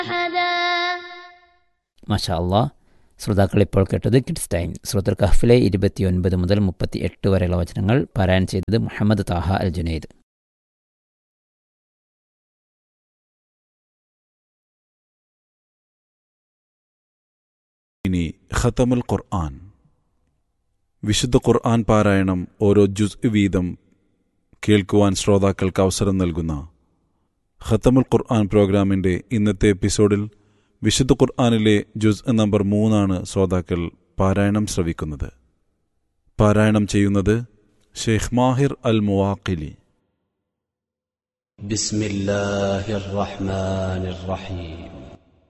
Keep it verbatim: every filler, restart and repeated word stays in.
മാഷാ അല്ലാഹ്. ശ്രോതാക്കൾ ഇപ്പോൾ കേട്ടത് കിഡ്സ് ടൈം. സൂറത്തുൽ കഹ്ഫിലെ ഇരുപത്തിയൊൻപത് മുതൽ മുപ്പത്തി എട്ട് വരെയുള്ള വചനങ്ങൾ പാരായണം ചെയ്തത് മുഹമ്മദ് താഹ അൽ ജുനൈദ്. ഇനി ഖതമുൽ ഖുർആൻ. വിശുദ്ധ ഖുർആൻ പാരായണം ഓരോ ജുസ് വീതം കേൾക്കുവാൻ ശ്രോതാക്കൾക്ക് അവസരം നൽകുന്ന ഖതമുൽ ഖുർആൻ പ്രോഗ്രാമിൻ്റെ ഇന്നത്തെ എപ്പിസോഡിൽ വിശുദ്ധ ഖുർആനിലെ ജുസ് നമ്പർ മൂന്നാണ് ശ്രോതാക്കൾ പാരായണം ശ്രവിക്കുന്നത്. പാരായണം ചെയ്യുന്നത് ഷെയ്ഖ് മാഹിർ അൽ മുവാഖിലി. ബിസ്മില്ലാഹിർ റഹ്മാനിർ റഹീം.